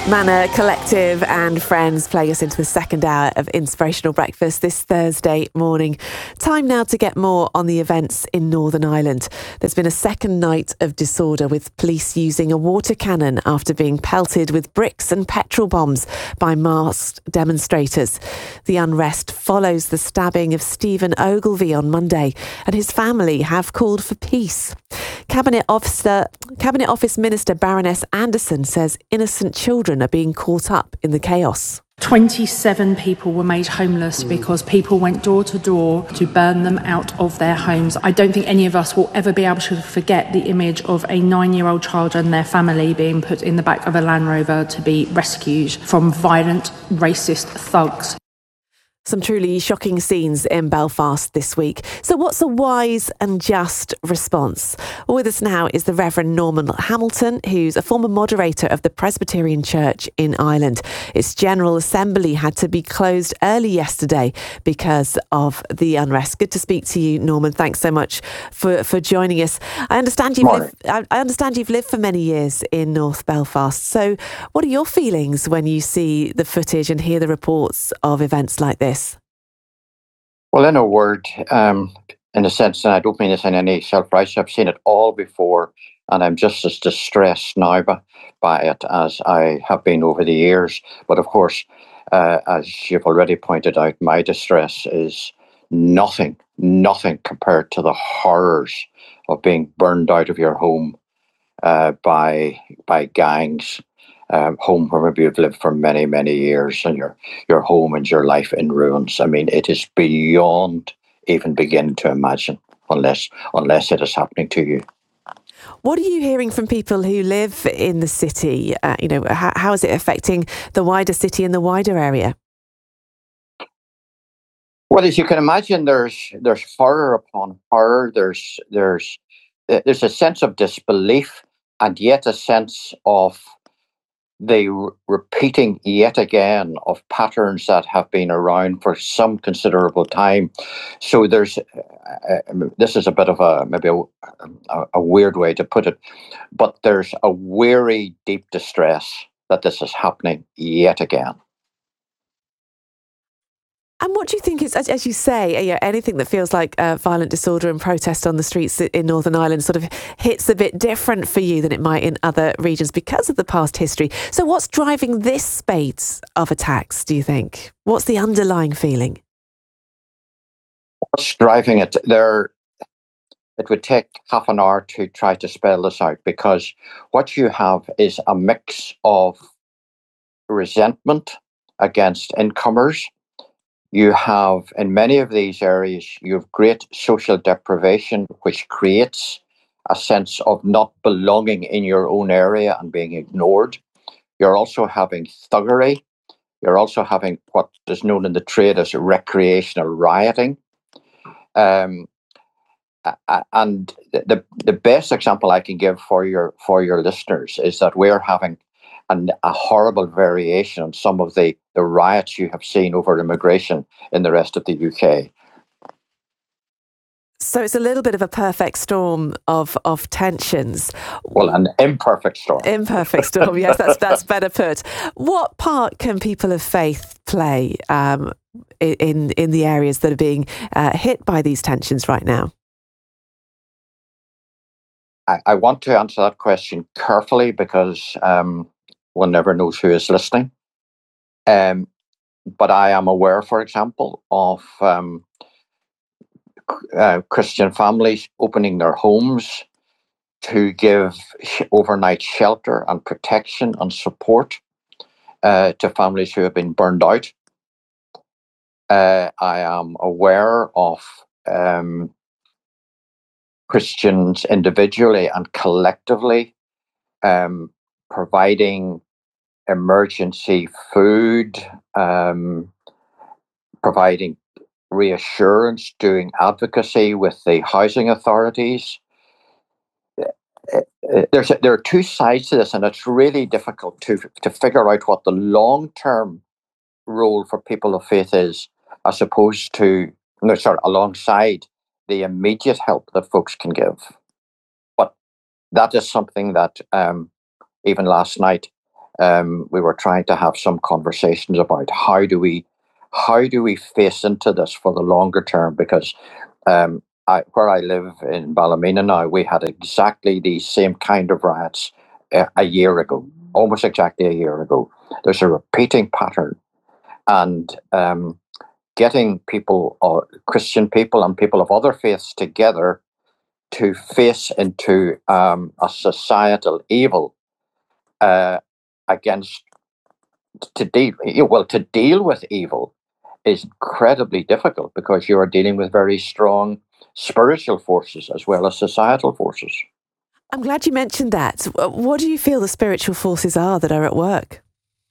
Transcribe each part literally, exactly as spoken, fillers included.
Manor Collective and Friends playing us into the second hour of Inspirational Breakfast this Thursday morning. Time now to get more on the events in Northern Ireland. There's been a second night of disorder with police using a water cannon after being pelted with bricks and petrol bombs by masked demonstrators. The unrest follows the stabbing of Stephen Ogilvie on Monday, and his family have called for peace. Cabinet Officer, Cabinet Office Minister Baroness Anderson says innocent children are being caught up in the chaos. twenty-seven people were made homeless because people went door to door to burn them out of their homes. I don't think any of us will ever be able to forget the image of a nine-year-old child and their family being put in the back of a Land Rover to be rescued from violent, racist thugs. Some truly shocking scenes in Belfast this week. So what's a wise and just response? Well, with us now is the Reverend Norman Hamilton, who's a former moderator of the Presbyterian Church in Ireland. Its General Assembly had to be closed early yesterday because of the unrest. Good to speak to you, Norman. Thanks so much for, for joining us. I understand you've lived, I, I understand you've lived for many years in North Belfast. So what are your feelings when you see the footage and hear the reports of events like this? Well, in a word, um, in a sense, and I don't mean this in any self-righteous, I've seen it all before, and I'm just as distressed now by, by it as I have been over the years. But of course, uh, as you've already pointed out, my distress is nothing, nothing compared to the horrors of being burned out of your home uh, by by gangs. Um, home where maybe you've lived for many, many years, and your your home and your life in ruins. I mean, it is beyond even beginning to imagine, unless unless it is happening to you. What are you hearing from people who live in the city? Uh, you know, how, how is it affecting the wider city and the wider area? Well, as you can imagine, there's there's horror upon horror. There's there's there's a sense of disbelief, and yet a sense of the re- repeating yet again of patterns that have been around for some considerable time. So there's, uh, this is a bit of a, maybe a, a, a weird way to put it, but there's a weary, deep distress that this is happening yet again. And what do you think is, as, as you say, you know, anything that feels like uh, violent disorder and protest on the streets in Northern Ireland sort of hits a bit different for you than it might in other regions because of the past history. So what's driving this spate of attacks, do you think? What's the underlying feeling? What's driving it? There, it would take half an hour to try to spell this out, because what you have is a mix of resentment against incomers. You have, in many of these areas, you have great social deprivation, which creates a sense of not belonging in your own area and being ignored. You're also having thuggery. You're also having what is known in the trade as recreational rioting. Um, and the, the best example I can give for your for your listeners is that we're having And a horrible variation on some of the, the riots you have seen over immigration in the rest of the U K. So it's a little bit of a perfect storm of of tensions. Well, an imperfect storm. Imperfect storm, yes, that's that's better put. What part can people of faith play um, in in the areas that are being uh, hit by these tensions right now? I, I want to answer that question carefully, because um, one never knows who is listening. Um, but I am aware, for example, of um, uh, Christian families opening their homes to give sh- overnight shelter and protection and support uh, to families who have been burned out. Uh, I am aware of um, Christians individually and collectively um, providing emergency food, um, providing reassurance, doing advocacy with the housing authorities. There's a, there are two sides to this, and it's really difficult to to figure out what the long-term role for people of faith is, as opposed to, no, sorry, alongside the immediate help that folks can give. But that is something that um, even last night um, we were trying to have some conversations about how do we how do we face into this for the longer term, because um, I, where I live in Ballymena now, we had exactly the same kind of riots uh, a year ago, almost exactly a year ago. There's a repeating pattern, and um, getting people, uh, Christian people and people of other faiths together to face into um, a societal evil uh, against to deal well to deal with evil is incredibly difficult, because you are dealing with very strong spiritual forces as well as societal forces. I'm glad you mentioned that. What do you feel the spiritual forces are that are at work?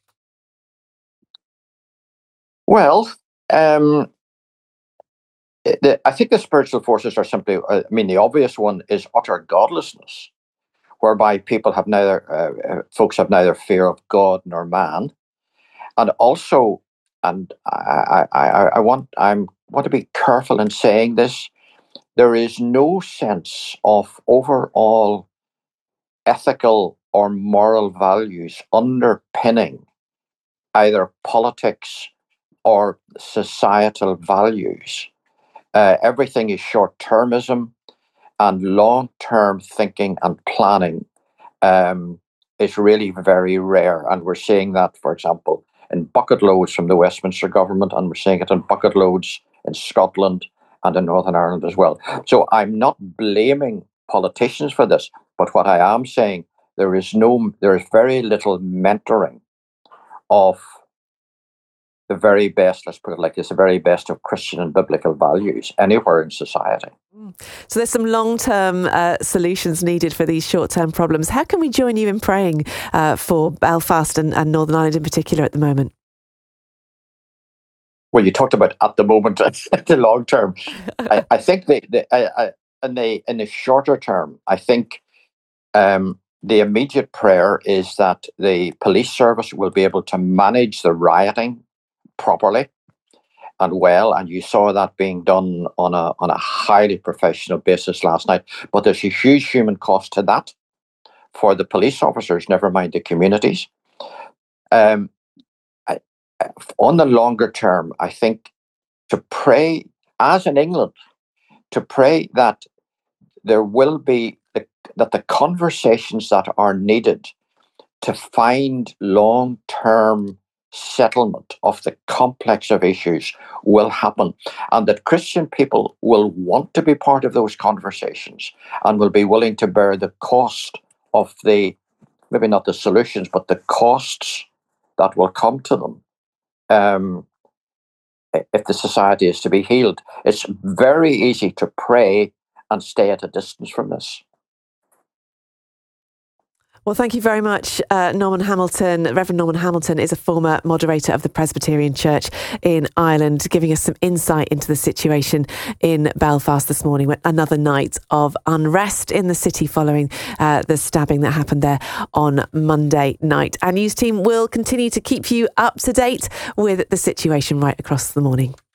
Well, um, the, I think the spiritual forces are simply, I mean, the obvious one is utter godlessness, whereby people have neither, uh, folks have neither fear of God nor man. And also, and I, I, I, I want, I'm want to be careful in saying this, there is no sense of overall ethical or moral values underpinning either politics or societal values. Uh, everything is short-termism, and long-term thinking and planning um, is really very rare. And we're seeing that, for example, in bucket loads from the Westminster government, and we're seeing it in bucket loads in Scotland and in Northern Ireland as well. So I'm not blaming politicians for this, but what I am saying, there is no, there is very little mentoring of the very best, let's put it like this, the very best of Christian and biblical values anywhere in society. So there's some long-term uh, solutions needed for these short-term problems. How can we join you in praying uh, for Belfast and, and Northern Ireland in particular at the moment? Well, you talked about at the moment, the long term. I, I think the, the I, I, in the in the shorter term, I think um, the immediate prayer is that the police service will be able to manage the rioting properly and well, and you saw that being done on a on a highly professional basis last night. But there's a huge human cost to that for the police officers, never mind the communities. Um, I, on the longer term, I think to pray, as in England, to pray that there will be the, that the conversations that are needed to find long-term settlement of the complex of issues will happen, and that Christian people will want to be part of those conversations and will be willing to bear the cost of the, maybe not the solutions, but the costs that will come to them um, if the society is to be healed. It's very easy to pray and stay at a distance from this. Well, thank you very much, uh, Norman Hamilton. Reverend Norman Hamilton is a former moderator of the Presbyterian Church in Ireland, giving us some insight into the situation in Belfast this morning, with another night of unrest in the city following uh, the stabbing that happened there on Monday night. Our news team will continue to keep you up to date with the situation right across the morning.